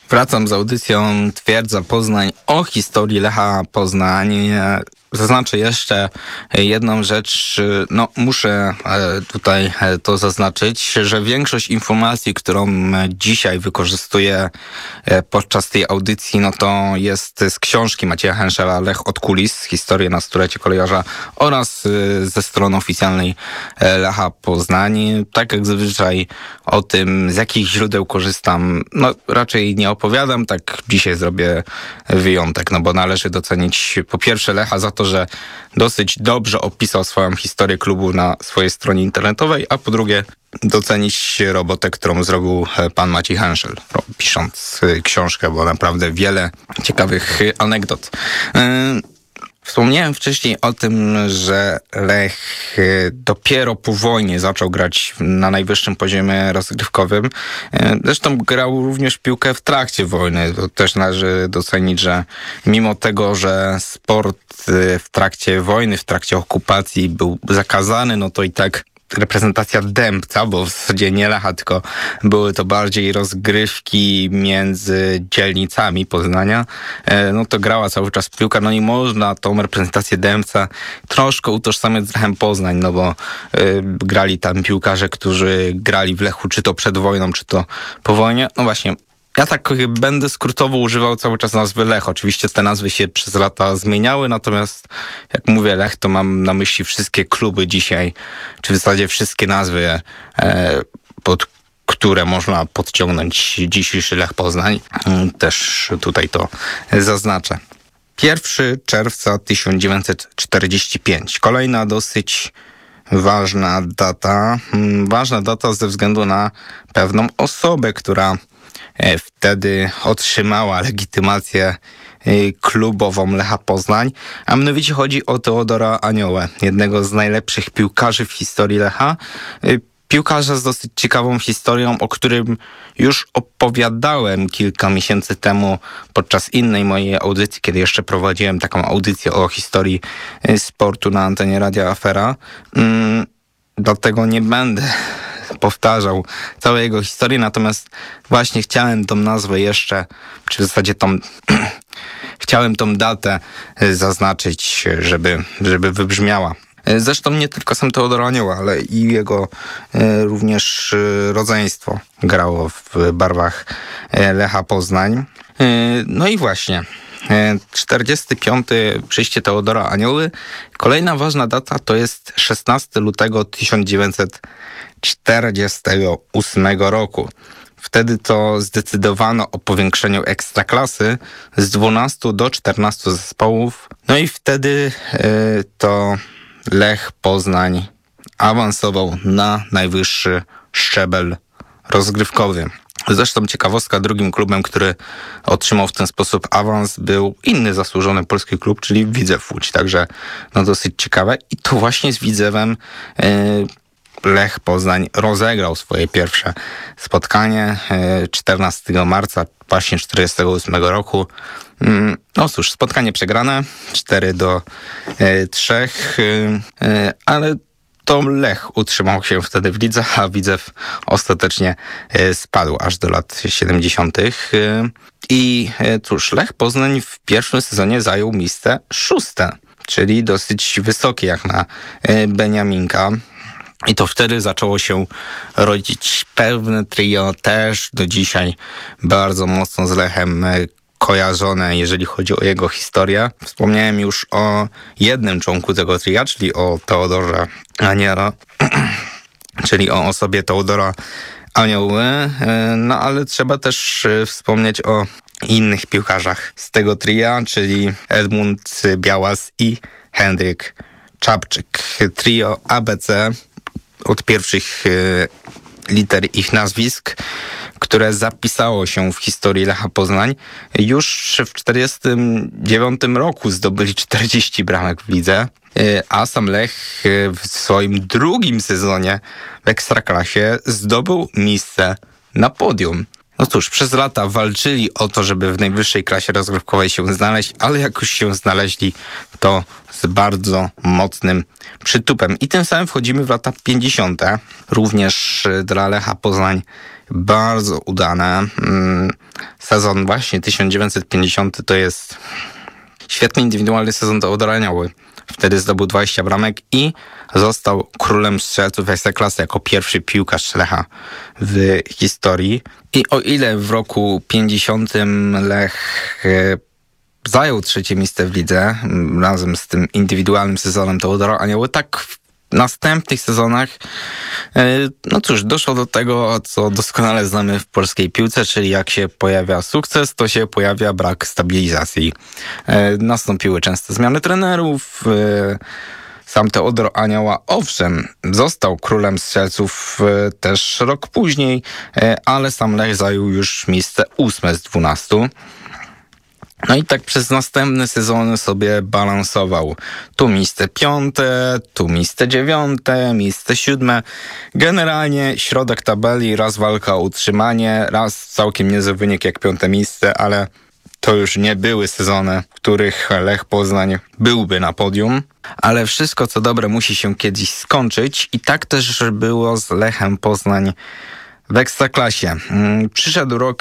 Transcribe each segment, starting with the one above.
Wracam z audycją Twierdza Poznań o historii Lecha Poznań. Zaznaczę jeszcze jedną rzecz. Muszę tutaj to zaznaczyć, że większość informacji, którą dzisiaj wykorzystuję podczas tej audycji, to jest z książki Macieja Henschela Lech od kulis, historia na stulecie kolejarza oraz ze strony oficjalnej Lecha Poznań. Tak jak zazwyczaj o tym, z jakich źródeł korzystam, raczej nie opowiadam. Tak dzisiaj zrobię wyjątek, bo należy docenić po pierwsze Lecha za to, że dosyć dobrze opisał swoją historię klubu na swojej stronie internetowej, a po drugie docenić robotę, którą zrobił pan Maciej Henschel, pisząc książkę, bo naprawdę wiele ciekawych anegdot. Wspomniałem wcześniej o tym, że Lech dopiero po wojnie zaczął grać na najwyższym poziomie rozgrywkowym. Zresztą grał również piłkę w trakcie wojny. To też należy docenić, że mimo tego, że sport w trakcie wojny, w trakcie okupacji był zakazany, to i tak reprezentacja Dębca, bo w zasadzie nie Lecha, tylko były to bardziej rozgrywki między dzielnicami Poznania, to grała cały czas piłka, i można tą reprezentację Dębca troszkę utożsamiać z Lechem Poznań, bo grali tam piłkarze, którzy grali w Lechu, czy to przed wojną, czy to po wojnie. Właśnie, ja tak będę skrótowo używał cały czas nazwy Lech. Oczywiście te nazwy się przez lata zmieniały, natomiast jak mówię Lech, to mam na myśli wszystkie kluby dzisiaj, czy w zasadzie wszystkie nazwy, pod które można podciągnąć dzisiejszy Lech Poznań. Też tutaj to zaznaczę. 1 czerwca 1945. Kolejna dosyć ważna data. Ważna data ze względu na pewną osobę, która wtedy otrzymała legitymację klubową Lecha Poznań, a mianowicie chodzi o Teodora Aniołę, jednego z najlepszych piłkarzy w historii Lecha. Piłkarza z dosyć ciekawą historią, o którym już opowiadałem kilka miesięcy temu podczas innej mojej audycji, kiedy jeszcze prowadziłem taką audycję o historii sportu na antenie Radia Afera. Dlatego nie będę powtarzał całej jego historii, natomiast właśnie chciałem tą nazwę jeszcze, czy w zasadzie chciałem tą datę zaznaczyć, żeby wybrzmiała. Zresztą nie tylko sam Teodor Anioła, ale i jego również rodzeństwo grało w barwach Lecha Poznań. I właśnie 45. przyjście Teodora Anioły. Kolejna ważna data to jest 16 lutego 1948 roku. Wtedy to zdecydowano o powiększeniu ekstraklasy z 12 do 14 zespołów. I wtedy to Lech Poznań awansował na najwyższy szczebel rozgrywkowy. Zresztą ciekawostka, drugim klubem, który otrzymał w ten sposób awans, był inny zasłużony polski klub, czyli Widzew Łódź. Także dosyć ciekawe. I to właśnie z Widzewem Lech Poznań rozegrał swoje pierwsze spotkanie 14 marca właśnie 1948 roku. Cóż, spotkanie przegrane 4-3, ale to Lech utrzymał się wtedy w lidze, a Widzew ostatecznie spadł aż do lat 70. I cóż, Lech Poznań w pierwszym sezonie zajął miejsce 6, czyli dosyć wysokie jak na Beniaminka. I to wtedy zaczęło się rodzić pewne trio, też do dzisiaj bardzo mocno z Lechem kojarzone, jeżeli chodzi o jego historię. Wspomniałem już o jednym członku tego tria, czyli o Teodorze Aniela, czyli o osobie Teodora Anioły, ale trzeba też wspomnieć o innych piłkarzach z tego tria, czyli Edmund Białas i Henryk Czapczyk. Trio ABC od pierwszych liter ich nazwisk, które zapisało się w historii Lecha Poznań. Już w 1949 roku zdobyli 40 bramek w lidze, a sam Lech w swoim drugim sezonie w Ekstraklasie zdobył miejsce na podium. Cóż, przez lata walczyli o to, żeby w najwyższej klasie rozgrywkowej się znaleźć, ale jak już się znaleźli, to z bardzo mocnym przytupem. I tym samym wchodzimy w lata 50. Również dla Lecha Poznań bardzo udane. Sezon właśnie 1950 to jest świetny indywidualny sezon Teodora Anioły. Wtedy zdobył 20 bramek i został królem strzelców Ekstraklasy jako pierwszy piłkarz Lecha w historii. I o ile w roku 50 Lech zajął trzecie miejsce w lidze razem z tym indywidualnym sezonem Teodora Anioły, tak w następnych sezonach no cóż, doszło do tego, co doskonale znamy w polskiej piłce, czyli jak się pojawia sukces, to się pojawia brak stabilizacji. Nastąpiły częste zmiany trenerów. Sam Teodor Anioła, owszem, został królem strzelców też rok później, ale sam Lech zajął już miejsce 8 z 12. No i tak przez następne sezony sobie balansował. Tu miejsce 5, tu miejsce 9, miejsce 7. Generalnie środek tabeli, raz walka o utrzymanie, raz całkiem niezły wynik jak 5 miejsce, ale to już nie były sezony, w których Lech Poznań byłby na podium. Ale wszystko co dobre musi się kiedyś skończyć i tak też było z Lechem Poznań w Ekstraklasie. Przyszedł rok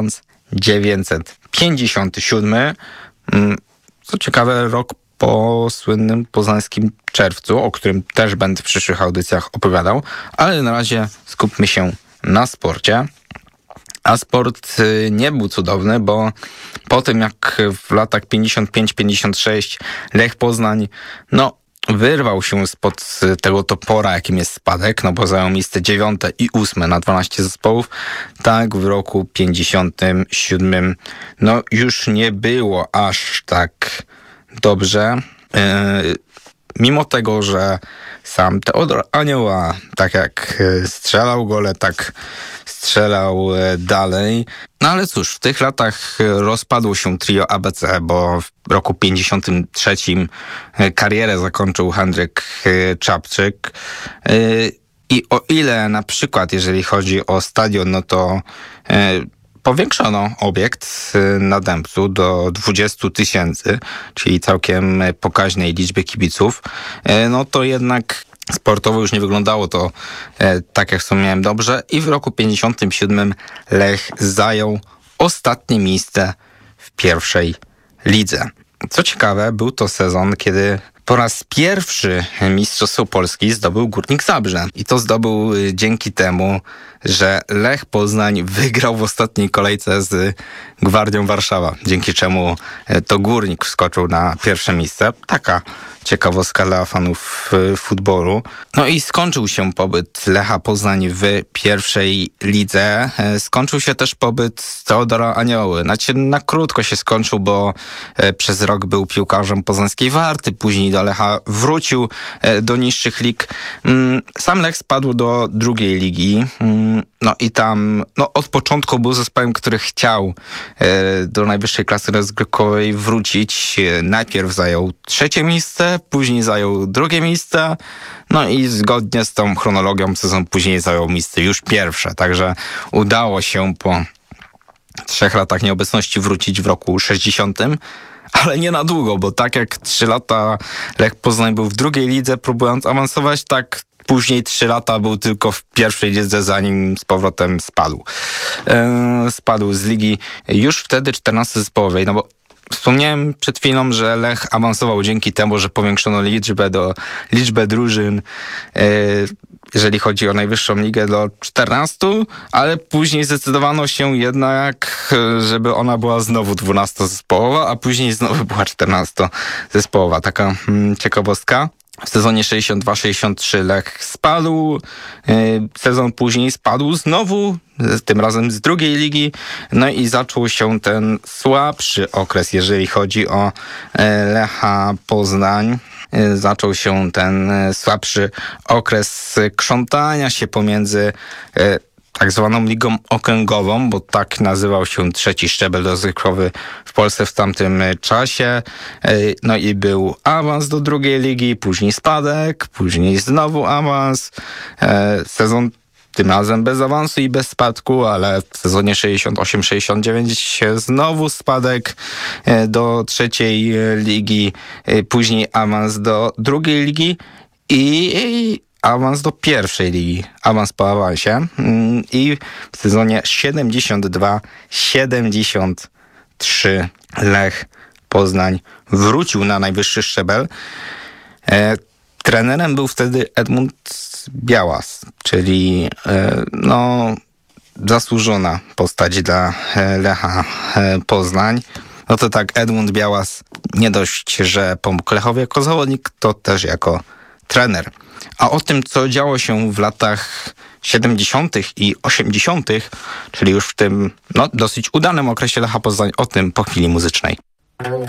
1957. Co ciekawe, rok po słynnym poznańskim czerwcu, o którym też będę w przyszłych audycjach opowiadał, ale na razie skupmy się na sporcie. A sport nie był cudowny, bo po tym jak w latach 55-56 Lech Poznań wyrwał się spod tego topora, jakim jest spadek, bo zajął miejsce 9 i 8 na 12 zespołów. Tak w roku 57 już nie było aż tak dobrze. Mimo tego, że sam Teodor Anioła, tak jak strzelał gole, tak strzelał dalej. No ale cóż, w tych latach rozpadło się trio ABC, bo w roku 53 karierę zakończył Henryk Czapczyk. I o ile na przykład, jeżeli chodzi o stadion, to powiększono obiekt na Dębcu do 20 000, czyli całkiem pokaźnej liczby kibiców, to jednak sportowo już nie wyglądało to tak, jak wspomniałem, dobrze. I w roku 57 Lech zajął ostatnie miejsce w pierwszej lidze. Co ciekawe, był to sezon, kiedy po raz pierwszy Mistrzostwo Polski zdobył Górnik Zabrze. I to zdobył dzięki temu, że Lech Poznań wygrał w ostatniej kolejce z Gwardią Warszawa, dzięki czemu to Górnik wskoczył na pierwsze miejsce. Taka ciekawostka dla fanów futbolu. No i skończył się pobyt Lecha Poznań w pierwszej lidze. Skończył się też pobyt Teodora Anioły. Na krótko się skończył, bo przez rok był piłkarzem poznańskiej Warty, później do Lecha wrócił do niższych lig. Sam Lech spadł do drugiej ligi. I tam od początku był zespołem, który chciał do najwyższej klasy rozgrywkowej wrócić. Najpierw zajął trzecie miejsce, później zajął drugie miejsce, i zgodnie z tą chronologią sezon później zajął miejsce już pierwsze. Także udało się po 3 latach nieobecności wrócić w roku 60. Ale nie na długo, bo tak jak 3 lata Lech Poznań był w drugiej lidze, próbując awansować, tak później 3 lata był tylko w pierwszej lidze, zanim z powrotem spadł. Spadł z ligi już wtedy 14-zespołowej, bo wspomniałem przed chwilą, że Lech awansował dzięki temu, że powiększono liczbę drużyn, jeżeli chodzi o najwyższą ligę, do 14, ale później zdecydowano się jednak, żeby ona była znowu 12-zespołowa, a później znowu była 14-zespołowa. Taka ciekawostka. W sezonie 62-63 Lech spadł, sezon później spadł znowu, tym razem z drugiej ligi, i zaczął się ten słabszy okres, jeżeli chodzi o Lecha Poznań. Zaczął się ten słabszy okres krzątania się pomiędzy tak zwaną ligą okręgową, bo tak nazywał się trzeci szczebel rozgrywkowy w Polsce w tamtym czasie. I był awans do drugiej ligi, później spadek, później znowu awans. Sezon tym razem bez awansu i bez spadku, ale w sezonie 68-69 znowu spadek do trzeciej ligi, później awans do drugiej ligi i awans do pierwszej ligi, awans po awansie i w sezonie 72-73 Lech Poznań wrócił na najwyższy szczebel. Trenerem był wtedy Edmund Białas, czyli zasłużona postać dla Lecha Poznań. No to tak, Edmund Białas nie dość, że pomógł Lechowi jako zawodnik, to też jako trener. A o tym, co działo się w latach 70. i 80., czyli już w tym dosyć udanym okresie Lecha Poznań, o tym po chwili muzycznej.